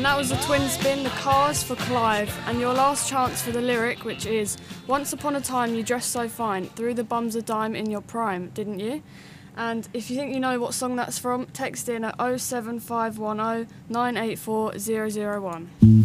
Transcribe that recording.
And that was the twin spin, The Cars for Clive, and your last chance for the lyric, which is, once upon a time you dressed so fine, threw the bums a dime in your prime, didn't you? And if you think you know what song that's from, text in at 07510 984 001.